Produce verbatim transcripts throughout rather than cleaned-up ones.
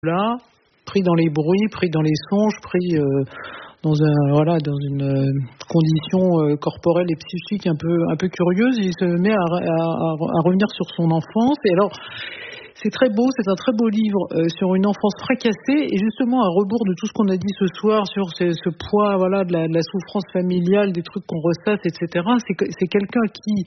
là, pris dans les bruits, pris dans les songes, pris euh, dans un voilà dans une euh, condition euh, corporelle et psychique un peu un peu curieuse, il se met à, à, à revenir sur son enfance. Et alors c'est très beau, c'est un très beau livre euh, sur une enfance fracassée, et justement à rebours de tout ce qu'on a dit ce soir sur ce, ce poids voilà de la, de la souffrance familiale, des trucs qu'on ressasse, et cetera. C'est que c'est quelqu'un qui,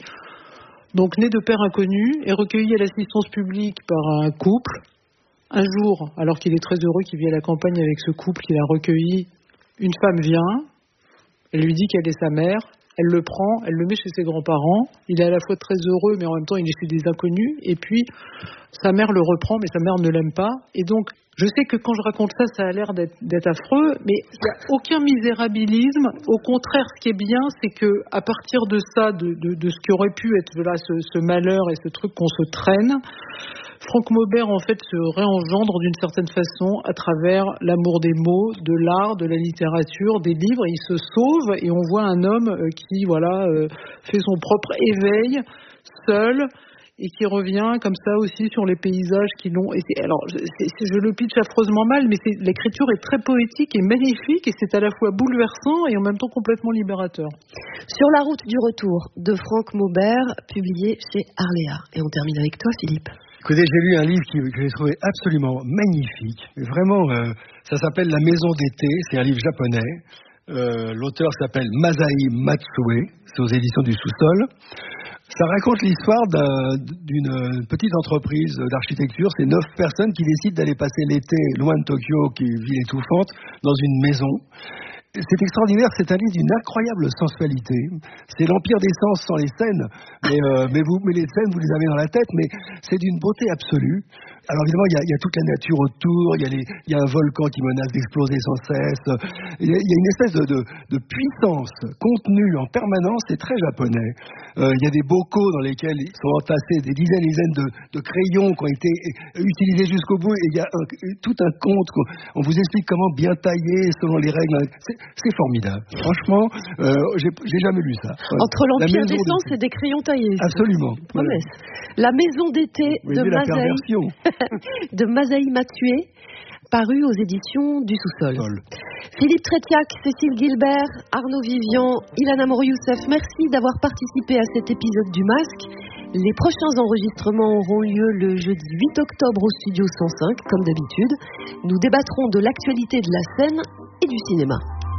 donc né de père inconnu, est recueilli à l'assistance publique par un couple. Un jour, alors qu'il est très heureux, qu'il vit à la campagne avec ce couple qu'il a recueilli, une femme vient, elle lui dit qu'elle est sa mère, elle le prend, elle le met chez ses grands-parents, il est à la fois très heureux, mais en même temps il est chez des inconnus, et puis sa mère le reprend, mais sa mère ne l'aime pas, et donc je sais que quand je raconte ça, ça a l'air d'être, d'être affreux, mais il n'y a aucun misérabilisme. Au contraire, ce qui est bien, c'est que à partir de ça, de, de, de ce qui aurait pu être là, ce, ce malheur et ce truc qu'on se traîne, Franck Maubert, en fait, se réengendre d'une certaine façon à travers l'amour des mots, de l'art, de la littérature, des livres. Il se sauve et on voit un homme qui, voilà, fait son propre éveil, seul, et qui revient comme ça aussi sur les paysages qui l'ont... Et c'est, alors, c'est, c'est, je le pitch affreusement mal, mais c'est, l'écriture est très poétique et magnifique, et c'est à la fois bouleversant et en même temps complètement libérateur. Sur la route du retour de Franck Maubert, publié chez Arléa. Et on termine avec toi, Philippe. Écoutez, j'ai lu un livre qui, que j'ai trouvé absolument magnifique. Vraiment, euh, ça s'appelle La Maison d'été. C'est un livre japonais. Euh, l'auteur s'appelle Masai Matsue. C'est aux éditions du Sous-sol. Ça raconte l'histoire d'un, d'une petite entreprise d'architecture. C'est neuf personnes qui décident d'aller passer l'été loin de Tokyo, qui est une ville étouffante, dans une maison. C'est extraordinaire, c'est un livre d'une incroyable sensualité. C'est l'empire des sens sans les scènes, mais, euh, mais, vous, mais les scènes, vous les avez dans la tête, mais c'est d'une beauté absolue. Alors évidemment, il y a, il y a toute la nature autour, il y, a les, il y a un volcan qui menace d'exploser sans cesse, il y a, il y a une espèce de, de, de puissance contenue en permanence, c'est très japonais. Euh, il y a des bocaux dans lesquels sont entassés des dizaines et des dizaines de, de crayons qui ont été utilisés jusqu'au bout, et il y a un, tout un conte, on vous explique comment bien tailler selon les règles. C'est, c'est formidable. Franchement, euh, j'ai, j'ai jamais lu ça. Voilà. Entre l'Empire des Sens et des crayons taillés. Absolument. Voilà. La Maison d'été de Masai, de Masai Matsue, paru aux éditions du Sous-sol. Sol. Philippe Trétiac, Cécile Gilbert, Arnaud Vivian, Ilana Mour-Youssef, merci d'avoir participé à cet épisode du Masque. Les prochains enregistrements auront lieu le jeudi huit octobre au studio cent cinq, comme d'habitude. Nous débattrons de l'actualité de la scène et du cinéma.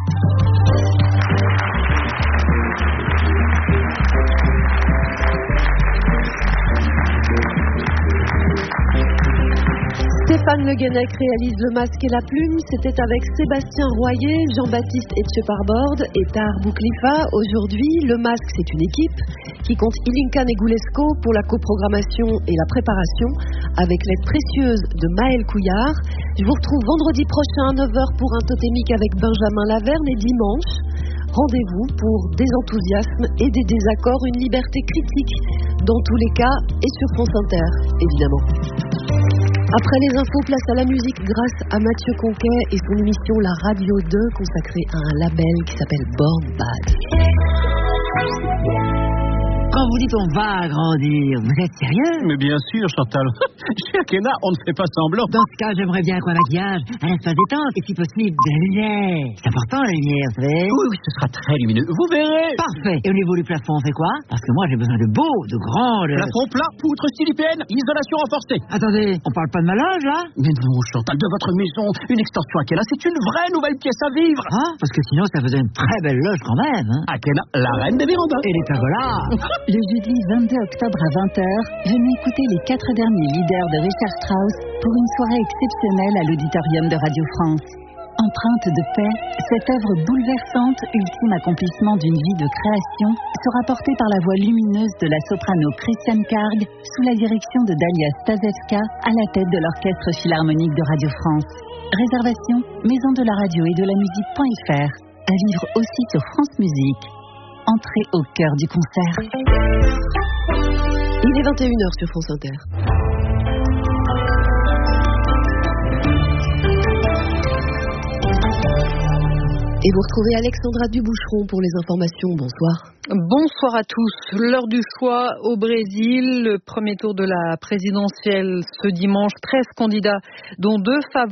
Stéphane Le Guenec réalise Le Masque et la Plume. C'était avec Sébastien Royer, Jean-Baptiste Etcheparbord et Tahar Bouklifa. Aujourd'hui, Le Masque, c'est une équipe qui compte Ilinka Negulesco pour la coprogrammation et la préparation, avec l'aide précieuse de Maël Couillard. Je vous retrouve vendredi prochain à neuf heures pour un totémique avec Benjamin Laverne, et dimanche, rendez-vous pour des enthousiasmes et des désaccords, une liberté critique dans tous les cas, et sur France Inter, évidemment. Après les infos, place à la musique grâce à Mathieu Conquet et son émission La Radio deux, consacrée à un label qui s'appelle Born Bad. Quand vous dites on va grandir, vous êtes sérieux? Mais bien sûr, Chantal. Chez Akena, on ne fait pas semblant. Dans ce cas, j'aimerais bien qu'un maquillage, un espace détente, et si possible, de la lumière. C'est important, la lumière, vous savez? Oui, oui, ce sera très lumineux. Vous verrez. Parfait. Et au niveau du plafond, on fait quoi? Parce que moi, j'ai besoin de beau, de grand, de... Plafond plat, poutre stylipène, isolation renforcée. Attendez, on parle pas de ma loge, là? Mais non, Chantal, de votre maison, une extension Akena, c'est une vraie nouvelle pièce à vivre. Hein? Parce que sinon, ça faisait une très belle loge quand même, hein? Akena, la reine des vérandas. Et les pergolas. Le jeudi vingt-deux octobre à vingt heures, venez écouter les quatre derniers leaders de Richard Strauss pour une soirée exceptionnelle à l'auditorium de Radio France. Empreinte de paix, cette œuvre bouleversante, ultime accomplissement d'une vie de création, sera portée par la voix lumineuse de la soprano Christiane Karg sous la direction de Dalia Stasevska à la tête de l'Orchestre Philharmonique de Radio France. Réservation maison de la radio et de la musique.fr. À vivre aussi sur France Musique. Entrez au cœur du concert. Il est vingt et une heures sur France Inter. Et vous retrouvez Alexandra Duboucheron pour les informations. Bonsoir. Bonsoir à tous. L'heure du choix au Brésil. Le premier tour de la présidentielle ce dimanche. treize candidats, dont deux favoris.